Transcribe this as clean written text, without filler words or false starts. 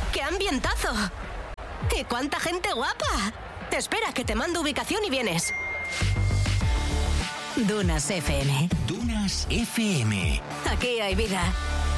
¡Qué ambientazo! ¡Y cuánta gente guapa! Espera, que te mando ubicación y vienes. Dunas FM. Dunas FM. Aquí hay vida.